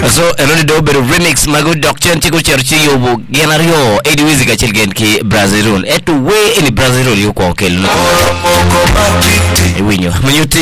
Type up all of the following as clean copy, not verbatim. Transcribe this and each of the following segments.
So eloni do bedo remix mago doctor tigo cherchi yobo genario ediwizi ka chilgen ki Brazilun eto we in Brazil yo ko kelno winyo manyuti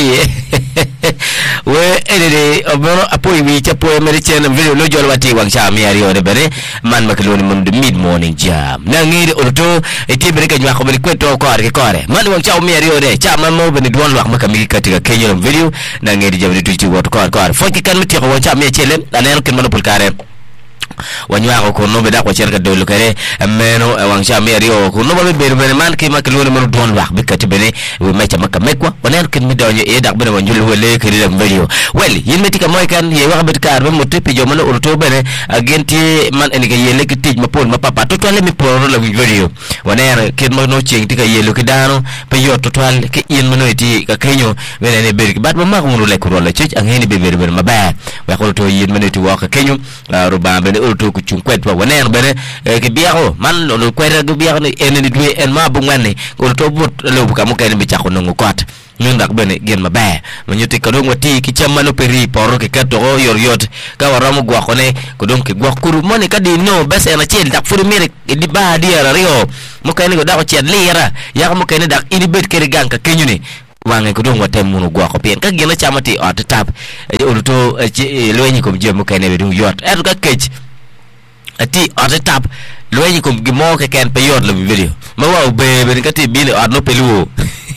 we edede obono apoy wi chapo american video no jolo wati wang cha mi ario de bere man makaloni mun mid morning jam na ngiri oto etibere ka nywa ko bele kweto ko arke kore man wang cha mi ario de cha man mo bene duan wak makamiki katika Kenya video na ngiri jabe tuchi wot ko foki kan miti ko cha mi chele anen ken manopul kare wanywa ko no be da ko cherka dolu kare meno wang cha mi ario ko no be be man ki makaloni mun duan wak bikati bene we mecha makamekwa onen ken mi donyo e dak bene wanjul wele kiri dem video well yin metika moy kan ye wax bet kar be mo tepi jo man urto bene agenti man en ke yele ki tij ma pol ma papa to tole mi poro la video woner ken mo no cheng tika yelo ki dano pe yo to tole ke yin mo no ti ka kenyo bene ne ber bat ma ko mo le ko la chich angeni be ber ma ba wa ko to yin mo ne ti wa ka kenyo roba bene urto ku chunkwet wa woner bene ke biaho man no kwera du biaho ne en ni dwe en ma bu ngane ko to but lo bu ka mo ken bi chako no ngokot ñun dak bene gen ma ba ma ñuti ko dong wati ki chamano peri poro ke kato yor yot ka waramo gwa xone ko dong ke gwa kuru moni ka di no bes ena chel dak furi mere di ba di ara rio mo kay ko da ko chet lira ya ko mo kay dak ini bet ke ganka kenyu ni wange ko dong watem munu gwa ko pen ka gena chamati ot tap e oruto loñi ko je mo kay ne du yot et ka kech ati ot tap loñi ko gimo ke ken pe yot la video ma wa be ka ti bi ot no pelu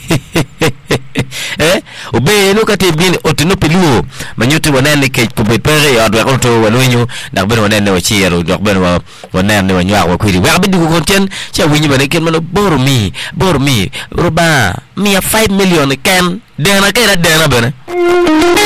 obe no kati bin otino piluo manyuti wanene ke ko be pere ya do ko walonyo dak ben wanene wa chiero dak ben wanene wa nywa wa kwiri wa bidu ko ten cha winyi bane ken mano bormi roba mi 5 million ken dena bene